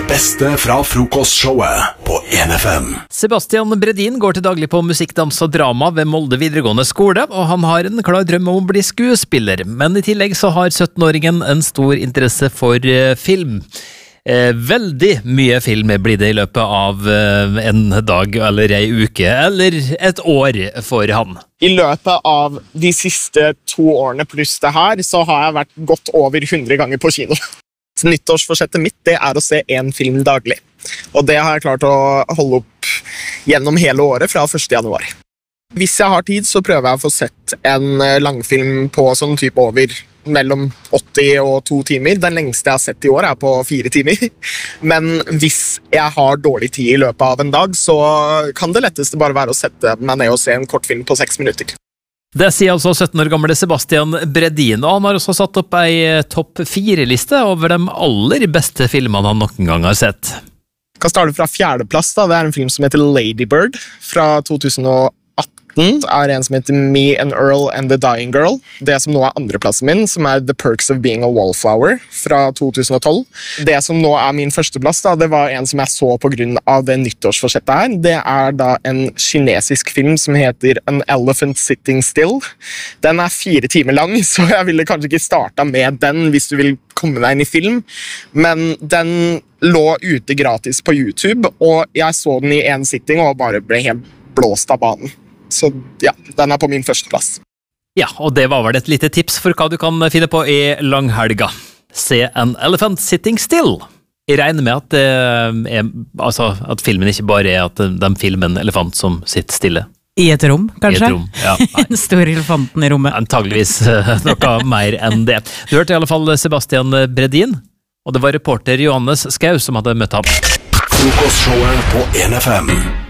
beste fra frokostshowet på 1FM. Sebastian Bredin går til daglig på musikk, dans og drama ved Molde videregående skole, og han har en klar drøm om å bli skuespiller. Men i tillegg så har 17-åringen en stor interesse for film. Veldig mye film blir det i løpet av en dag eller ei uke, eller et år for han. I løpet av de siste 2 årene pluss det her, så har jeg vært godt over 100 ganger på kino. Nyttårsforsettet mitt, det er å se en film daglig. Og det har jeg klart å holde opp gjennom hele året fra 1. januar. Hvis jeg har tid, så prøver jeg å få sett en langfilm på sånn type over mellom 80 og 2 timer. Den lengste jeg har sett i år er på 4 timer. Men hvis jeg har dårlig tid i løpet av en dag, så kan det letteste bare være å sette meg ned og se en kortfilm på 6 minutter. Det sier altså 17 år gamle Sebastian Bredin, og han har også satt opp ei topp 4-liste over de aller beste filmene han noen gang har sett. Jeg kan starte fra 4. plass da. Det er en film som heter Lady Bird fra 2018. Det er en som heter Me and Earl and the Dying Girl. Det som nå er 2. plassen min, som er The Perks of Being a Wallflower fra 2012. Det som nå er min 1. plass, da, det var en som jeg så på grunn av det nyttårsforsettet her. Det er da en kinesisk film som heter An Elephant Sitting Still. Den er 4 timer lang, så jeg ville kanskje ikke startet med den hvis du vil komme deg inn i film. Men den lå ute gratis på YouTube, og jeg så den i en sitting og bare ble helt blåst av banen. Så ja, den er på min 1. plass. Ja, og det var vel et lite tips for hva du kan finne på i langhelga. Se An Elephant Sitting Still. Jeg regner med at filmen ikke bare er at de filmer en elefant som sitter stille. I et rom, kanskje? I et rom, ja. Den store elefanten i rommet. Antageligvis noe mer enn det. Du hørte i alle fall Sebastian Bredin, og det var reporter Johannes Skau som hadde møtt ham. Frokostshowet på 1FM.